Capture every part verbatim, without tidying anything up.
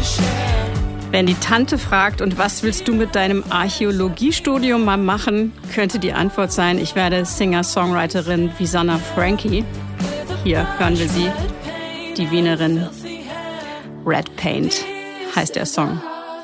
Wenn die Tante fragt, und was willst du mit deinem Archäologiestudium mal machen, könnte die Antwort sein, ich werde Singer-Songwriterin wie Sanna Frankie. Hier hören wir sie, die Wienerin. Red Paint heißt der Song.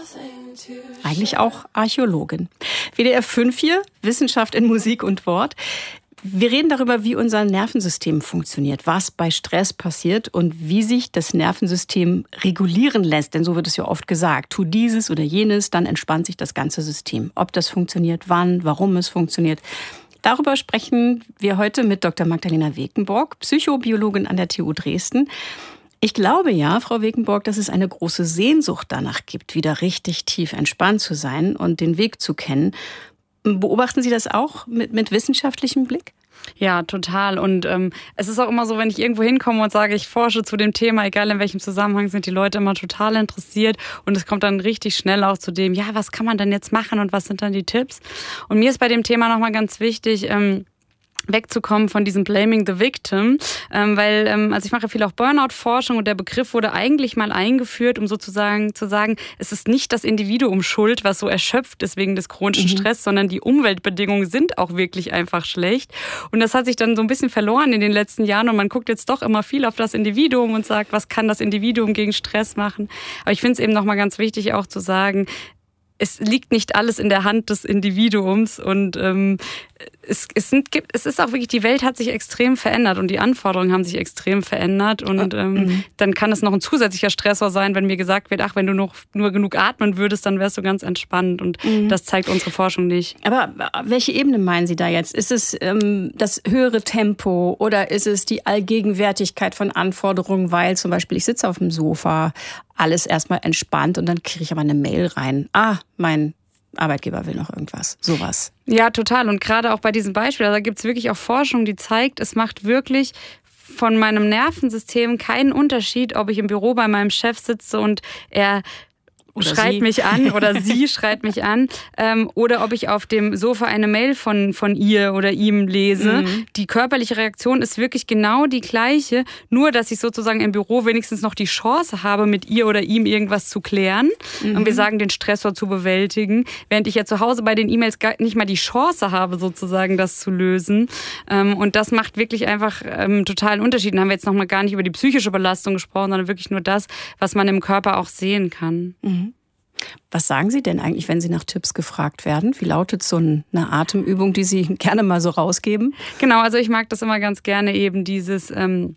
Eigentlich auch Archäologin. W D R fünf hier, Wissenschaft in Musik und Wort. Wir reden darüber, wie unser Nervensystem funktioniert, was bei Stress passiert und wie sich das Nervensystem regulieren lässt. Denn so wird es ja oft gesagt, tu dieses oder jenes, dann entspannt sich das ganze System. Ob das funktioniert, wann, warum es funktioniert. Darüber sprechen wir heute mit Doktor Magdalena Wekenborg, Psychobiologin an der T U Dresden. Ich glaube ja, Frau Wekenborg, dass es eine große Sehnsucht danach gibt, wieder richtig tief entspannt zu sein und den Weg zu kennen. Beobachten Sie das auch mit, mit wissenschaftlichem Blick? Ja, total. Und ähm, es ist auch immer so, wenn ich irgendwo hinkomme und sage, ich forsche zu dem Thema, egal in welchem Zusammenhang, sind die Leute immer total interessiert. Und es kommt dann richtig schnell auch zu dem, ja, was kann man denn jetzt machen und was sind dann die Tipps? Und mir ist bei dem Thema nochmal ganz wichtig, ähm, wegzukommen von diesem Blaming the Victim, ähm, weil ähm, also ich mache viel auch Burnout-Forschung und der Begriff wurde eigentlich mal eingeführt, um sozusagen zu sagen, es ist nicht das Individuum schuld, was so erschöpft ist wegen des chronischen mhm. Stress, sondern die Umweltbedingungen sind auch wirklich einfach schlecht. Und das hat sich dann so ein bisschen verloren in den letzten Jahren und man guckt jetzt doch immer viel auf das Individuum und sagt, was kann das Individuum gegen Stress machen? Aber ich finde es eben nochmal ganz wichtig auch zu sagen, es liegt nicht alles in der Hand des Individuums und ähm, es, es, sind, es ist auch wirklich, die Welt hat sich extrem verändert und die Anforderungen haben sich extrem verändert und ähm, mhm. dann kann es noch ein zusätzlicher Stressor sein, wenn mir gesagt wird, ach, wenn du noch nur genug atmen würdest, dann wärst du ganz entspannt und mhm. das zeigt unsere Forschung nicht. Aber welche Ebene meinen Sie da jetzt? Ist es ähm, das höhere Tempo oder ist es die Allgegenwärtigkeit von Anforderungen, weil zum Beispiel ich sitze auf dem Sofa, alles erstmal entspannt und dann kriege ich aber eine Mail rein. Ah, mein Arbeitgeber will noch irgendwas. Sowas. Ja, total. Und gerade auch bei diesem Beispiel, da gibt es wirklich auch Forschung, die zeigt, es macht wirklich von meinem Nervensystem keinen Unterschied, ob ich im Büro bei meinem Chef sitze und er Oder schreit sie. mich an oder sie schreit mich an ähm, oder ob ich auf dem Sofa eine Mail von, von ihr oder ihm lese. Mhm. Die körperliche Reaktion ist wirklich genau die gleiche, nur dass ich sozusagen im Büro wenigstens noch die Chance habe, mit ihr oder ihm irgendwas zu klären mhm. und wir sagen, den Stressor zu bewältigen, während ich ja zu Hause bei den E-Mails gar nicht mal die Chance habe, sozusagen das zu lösen. Ähm, und das macht wirklich einfach ähm, totalen Unterschied. Da haben wir jetzt noch mal gar nicht über die psychische Belastung gesprochen, sondern wirklich nur das, was man im Körper auch sehen kann. Mhm. Was sagen Sie denn eigentlich, wenn Sie nach Tipps gefragt werden? Wie lautet so eine Atemübung, die Sie gerne mal so rausgeben? Genau, also ich mag das immer ganz gerne eben dieses ähm,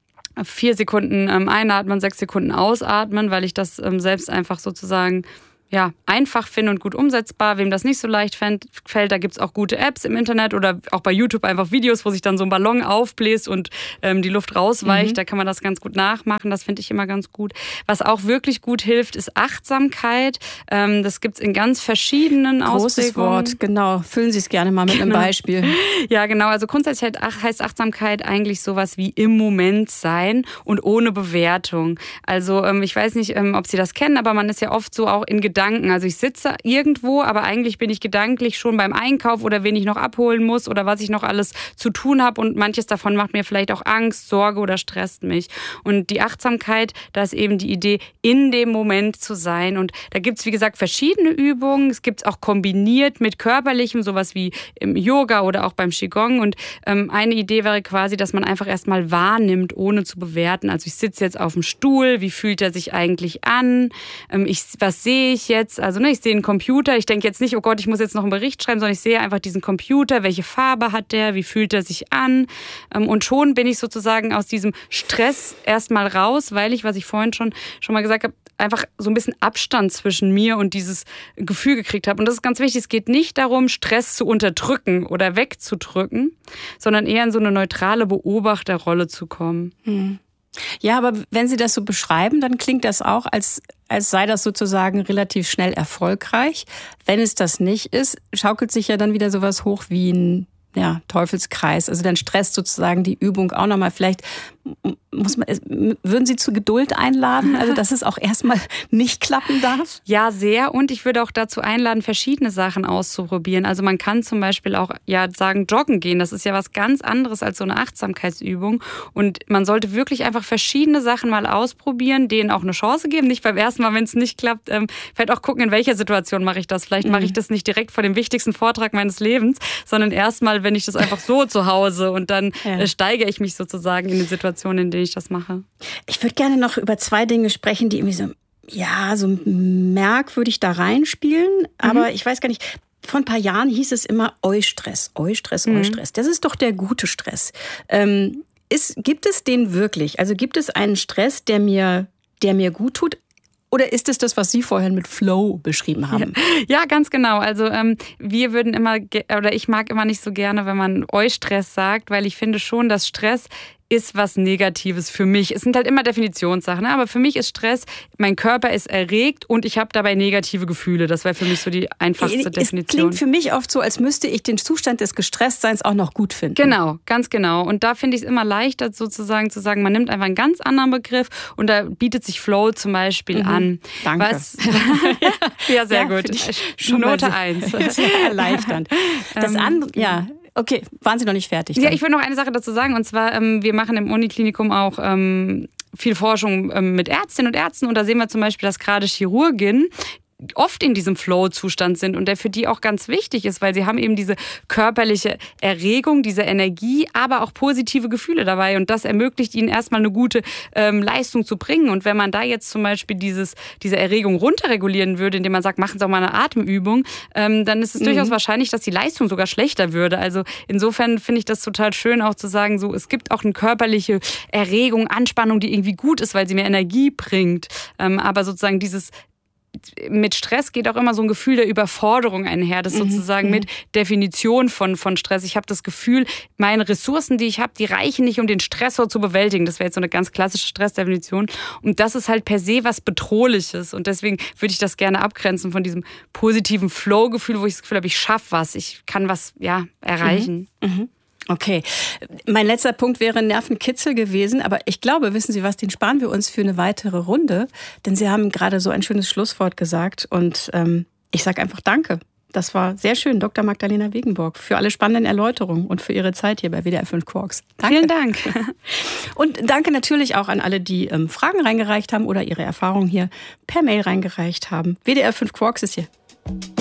vier Sekunden ähm, einatmen, sechs Sekunden ausatmen, weil ich das ähm, selbst einfach sozusagen ja, einfach finde und gut umsetzbar. Wem das nicht so leicht fällt, da gibt's auch gute Apps im Internet oder auch bei YouTube einfach Videos, wo sich dann so ein Ballon aufbläst und ähm, die Luft rausweicht. Mhm. Da kann man das ganz gut nachmachen. Das finde ich immer ganz gut. Was auch wirklich gut hilft, ist Achtsamkeit. Ähm, das gibt's in ganz verschiedenen Großes Ausprägungen. Großes Wort, genau. Füllen Sie es gerne mal mit genau. einem Beispiel. Ja, genau. Also grundsätzlich heißt Achtsamkeit eigentlich sowas wie im Moment sein und ohne Bewertung. Also ähm, ich weiß nicht, ähm, ob Sie das kennen, aber man ist ja oft so auch in Gedanken. Also ich sitze irgendwo, aber eigentlich bin ich gedanklich schon beim Einkauf oder wen ich noch abholen muss oder was ich noch alles zu tun habe und manches davon macht mir vielleicht auch Angst, Sorge oder stresst mich. Und die Achtsamkeit, da ist eben die Idee, in dem Moment zu sein. Und da gibt es, wie gesagt, verschiedene Übungen. Es gibt es auch kombiniert mit körperlichem, sowas wie im Yoga oder auch beim Qigong. Und ähm, eine Idee wäre quasi, dass man einfach erstmal wahrnimmt, ohne zu bewerten. Also ich sitze jetzt auf dem Stuhl, wie fühlt er sich eigentlich an? Ähm, ich, was sehe ich jetzt? Also ne, ich sehe einen Computer, ich denke jetzt nicht, oh Gott, ich muss jetzt noch einen Bericht schreiben, sondern ich sehe einfach diesen Computer, welche Farbe hat der, wie fühlt er sich an? Und schon bin ich sozusagen aus diesem Stress erstmal raus, weil ich, was ich vorhin schon, schon mal gesagt habe, einfach so ein bisschen Abstand zwischen mir und dieses Gefühl gekriegt habe. Und das ist ganz wichtig, es geht nicht darum, Stress zu unterdrücken oder wegzudrücken, sondern eher in so eine neutrale Beobachterrolle zu kommen. Hm. Ja, aber wenn Sie das so beschreiben, dann klingt das auch, als, als sei das sozusagen relativ schnell erfolgreich. Wenn es das nicht ist, schaukelt sich ja dann wieder sowas hoch wie ein ja, Teufelskreis. Also dann stresst sozusagen die Übung auch nochmal. Vielleicht muss man, würden Sie zu Geduld einladen? Also, dass es auch erstmal nicht klappen darf? Ja, sehr. Und ich würde auch dazu einladen, verschiedene Sachen auszuprobieren. Also man kann zum Beispiel auch ja sagen, joggen gehen. Das ist ja was ganz anderes als so eine Achtsamkeitsübung. Und man sollte wirklich einfach verschiedene Sachen mal ausprobieren, denen auch eine Chance geben. Nicht beim ersten Mal, wenn es nicht klappt, ähm, vielleicht auch gucken, in welcher Situation mache ich das. Vielleicht mhm. mache ich das nicht direkt vor dem wichtigsten Vortrag meines Lebens, sondern erstmal, wenn ich das einfach so zu Hause und dann ja. äh, steigere ich mich sozusagen in den Situationen, in denen ich das mache. Ich würde gerne noch über zwei Dinge sprechen, die irgendwie so, ja, so merkwürdig da reinspielen. Aber mhm. ich weiß gar nicht, vor ein paar Jahren hieß es immer Eustress, Eustress, mhm. Eustress. Das ist doch der gute Stress. Ähm, ist, gibt es den wirklich? Also gibt es einen Stress, der mir, der mir gut tut? Oder ist es das, was Sie vorhin mit Flow beschrieben haben? Ja, ganz genau. Also ähm, wir würden immer, oder ich mag immer nicht so gerne, wenn man Eustress sagt, weil ich finde schon, dass Stress ist was Negatives für mich. Es sind halt immer Definitionssachen, aber für mich ist Stress, mein Körper ist erregt und ich habe dabei negative Gefühle. Das wäre für mich so die einfachste es Definition. Es klingt für mich oft so, als müsste ich den Zustand des Gestresstseins auch noch gut finden. Genau, ganz genau. Und da finde ich es immer leichter sozusagen zu sagen, man nimmt einfach einen ganz anderen Begriff und da bietet sich Flow zum Beispiel mhm. an. Danke. Was, ja, sehr ja, gut. Note eins. Sehr erleichternd. Das andere, ja. Okay, waren Sie noch nicht fertig? Dann? Ja, ich will noch eine Sache dazu sagen. Und zwar, ähm, wir machen im Uniklinikum auch ähm, viel Forschung ähm, mit Ärztinnen und Ärzten. Und da sehen wir zum Beispiel, dass gerade Chirurginnen oft in diesem Flow-Zustand sind und der für die auch ganz wichtig ist, weil sie haben eben diese körperliche Erregung, diese Energie, aber auch positive Gefühle dabei und das ermöglicht ihnen erstmal eine gute ähm, Leistung zu bringen und wenn man da jetzt zum Beispiel dieses, diese Erregung runterregulieren würde, indem man sagt, machen Sie auch mal eine Atemübung, ähm, dann ist es mhm. durchaus wahrscheinlich, dass die Leistung sogar schlechter würde. Also insofern finde ich das total schön auch zu sagen, so es gibt auch eine körperliche Erregung, Anspannung, die irgendwie gut ist, weil sie mir Energie bringt, ähm, aber sozusagen dieses mit Stress geht auch immer so ein Gefühl der Überforderung einher. Das ist sozusagen mhm. mit Definition von, von Stress. Ich habe das Gefühl, meine Ressourcen, die ich habe, die reichen nicht, um den Stressor zu bewältigen. Das wäre jetzt so eine ganz klassische Stressdefinition. Und das ist halt per se was Bedrohliches. Und deswegen würde ich das gerne abgrenzen von diesem positiven Flow-Gefühl, wo ich das Gefühl habe, ich schaffe was, ich kann was ja, erreichen. Mhm. Mhm. Okay, mein letzter Punkt wäre Nervenkitzel gewesen, aber ich glaube, wissen Sie was, den sparen wir uns für eine weitere Runde, denn Sie haben gerade so ein schönes Schlusswort gesagt und ähm, ich sage einfach Danke. Das war sehr schön, Doktor Magdalena Wegenborg, für alle spannenden Erläuterungen und für Ihre Zeit hier bei W D R fünf Quarks. Danke. Vielen Dank. Und danke natürlich auch an alle, die ähm, Fragen reingereicht haben oder ihre Erfahrungen hier per Mail reingereicht haben. W D R fünf Quarks ist hier.